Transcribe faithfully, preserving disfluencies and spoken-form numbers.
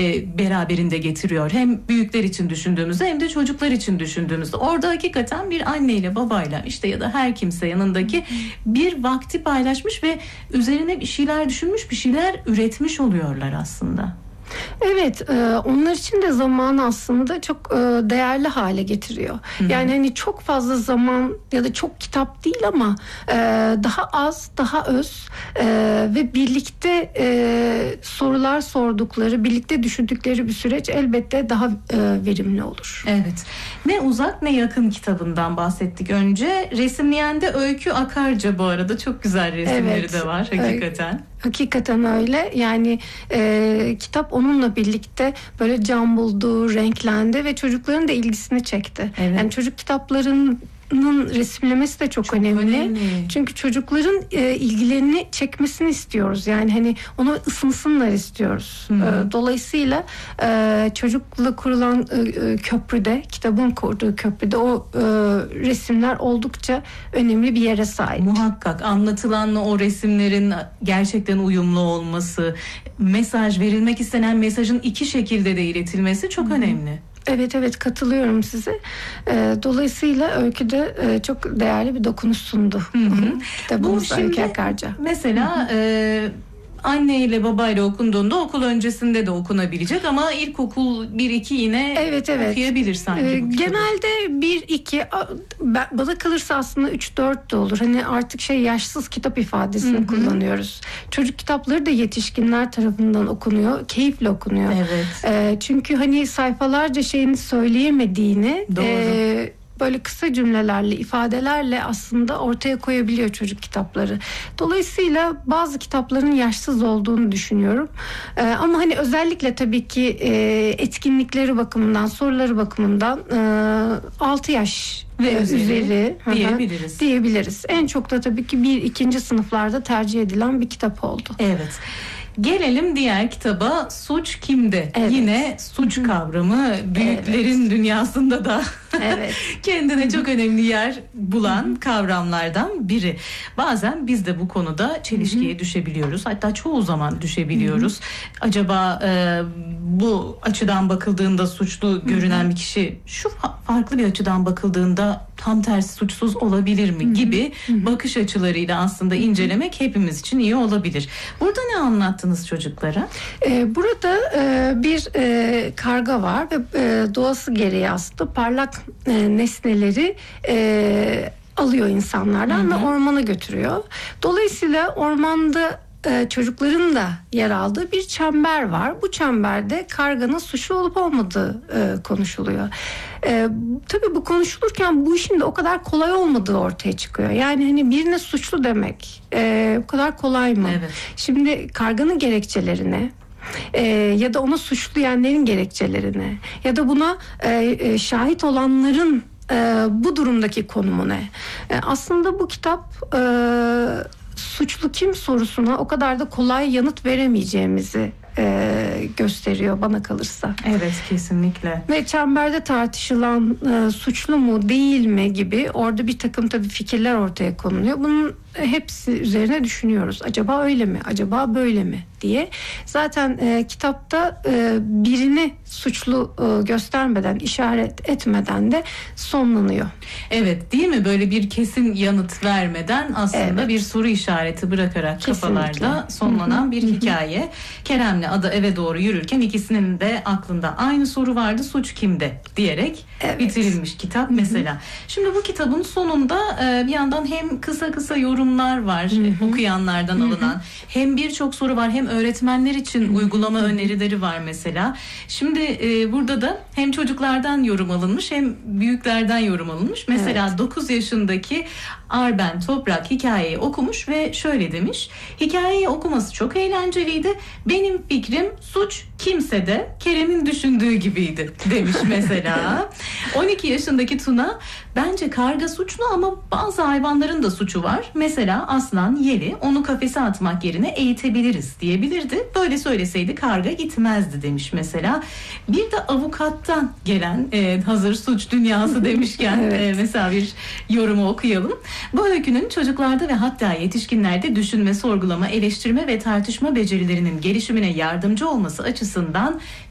e, beraberinde getiriyor. Hem büyükler için düşündüğümüzde hem de çocuklar için düşündüğümüzde. Orada hakikaten bir anneyle babayla işte ya da her kimse yanındaki bir vakti paylaşmış ve üzerine bir şeyler düşünmüş, bir şeyler üretmiş oluyorlar aslında. Evet, e, onlar için de zaman aslında çok e, değerli hale getiriyor. Hı-hı. Yani hani çok fazla zaman ya da çok kitap değil ama e, daha az, daha öz e, ve birlikte e, sorular sordukları, birlikte düşündükleri bir süreç elbette daha e, verimli olur. Evet. Ne uzak ne yakın kitabından bahsettik önce. Resimleyen de Öykü Akarca bu arada. Çok güzel resimleri evet, de var hakikaten. Ö- Hakikaten öyle. Yani e, kitap onunla birlikte böyle can buldu, renklendi ve çocukların da ilgisini çekti. Evet. Yani çocuk kitaplarının resimlemesi de çok, çok önemli. önemli. Çünkü çocukların e, ilgilerini çekmesini istiyoruz. Yani hani onu ısınsınlar istiyoruz. E, dolayısıyla e, çocukla kurulan e, köprüde, kitabın kurduğu köprüde o e, resimler oldukça önemli bir yere sahip. Muhakkak anlatılanla o resimlerin gerçekten uyumlu olması, mesaj, verilmek istenen mesajın iki şekilde de iletilmesi çok Hı-hı. önemli. Evet evet katılıyorum size. E, dolayısıyla Öykü'de e, çok değerli bir dokunuş sundu. Kitabımız Öykü Akarca. Mesela e, anne ile babayla okunduğunda okul öncesinde de okunabilecek ama ilkokul bir iki yine evet, evet. okuyabilir sanki. Ee, genelde bir iki bana kalırsa aslında üç dört de olur. Hani artık şey yaşsız kitap ifadesini Hı-hı. kullanıyoruz. Çocuk kitapları da yetişkinler tarafından okunuyor. Keyifle okunuyor. Evet. Ee, çünkü hani sayfalarca şeyini söyleyemediğini Doğru. E, böyle kısa cümlelerle, ifadelerle aslında ortaya koyabiliyor çocuk kitapları. Dolayısıyla bazı kitapların yaşsız olduğunu düşünüyorum. Ee, ama hani özellikle tabii ki e, etkinlikleri bakımından, soruları bakımından e, altı yaş ve üzeri, üzeri diyebiliriz. diyebiliriz. En çok da tabii ki bir ikinci sınıflarda tercih edilen bir kitap oldu. Evet. Gelelim diğer kitaba, Suç Kimde? Evet. Yine suç kavramı büyüklerin evet. dünyasında da evet. kendine çok önemli yer bulan kavramlardan biri. Bazen biz de bu konuda çelişkiye düşebiliyoruz. Hatta çoğu zaman düşebiliyoruz. Acaba e, bu açıdan bakıldığında suçlu görünen bir kişi şu farklı bir açıdan bakıldığında tam tersi suçsuz olabilir mi gibi bakış açılarıyla aslında incelemek hepimiz için iyi olabilir. Burada ne anlattınız çocuklara? Ee, burada e, bir e, karga var ve e, doğası gereği aslında parlak e, nesneleri e, alıyor insanlardan hı hı. ve ormana götürüyor. Dolayısıyla ormanda e, çocukların da yer aldığı bir çember var. Bu çemberde karganın suçlu olup olmadığı e, konuşuluyor. E, tabii bu konuşulurken bu işin de o kadar kolay olmadığı ortaya çıkıyor. Yani hani birine suçlu demek e, o kadar kolay mı? Evet. Şimdi karganın gerekçelerine Ee, ya da onu suçlayanların gerekçelerine ya da buna e, e, şahit olanların e, bu durumdaki konumu ne? E, aslında bu kitap e, suçlu kim sorusuna o kadar da kolay yanıt veremeyeceğimizi e, gösteriyor bana kalırsa. Evet, kesinlikle. Ve çemberde tartışılan e, suçlu mu değil mi gibi orada bir takım tabii fikirler ortaya konuluyor. Bunun hepsi üzerine düşünüyoruz. Acaba öyle mi? Acaba böyle mi? diye. Zaten e, kitapta e, birini suçlu e, göstermeden, işaret etmeden de sonlanıyor. Evet, değil mi? Böyle bir kesin yanıt vermeden aslında evet. bir soru işareti bırakarak kesinlikle. Kafalarda sonlanan Hı-hı. bir hikaye. Kerem'le Ada eve doğru yürürken ikisinin de aklında aynı soru vardı. Suç kimde? diyerek evet. bitirilmiş kitap Hı-hı. mesela. Şimdi bu kitabın sonunda e, bir yandan hem kısa kısa yorumlar var Hı-hı. okuyanlardan Hı-hı. alınan, hem birçok soru var, hem öğretmenler için Hı-hı. uygulama Hı-hı. önerileri var mesela. Şimdi e, burada da hem çocuklardan yorum alınmış hem büyüklerden yorum alınmış. Mesela evet. dokuz yaşındaki Arben Toprak hikayeyi okumuş ve şöyle demiş: hikayeyi okuması çok eğlenceliydi. Benim fikrim suç kimsede Kerem'in düşündüğü gibiydi demiş mesela. on iki yaşındaki Tuna, bence karga suçlu ama bazı hayvanların da suçu var. Mesela aslan, yeli, onu kafese atmak yerine eğitebiliriz diyebilirdi. Böyle söyleseydi karga gitmezdi demiş mesela. Bir de avukattan gelen e, hazır suç dünyası demişken evet. e, mesela bir yorumu okuyalım. Bu öykünün çocuklarda ve hatta yetişkinlerde düşünme, sorgulama, eleştirme ve tartışma becerilerinin gelişimine yardımcı olması açısından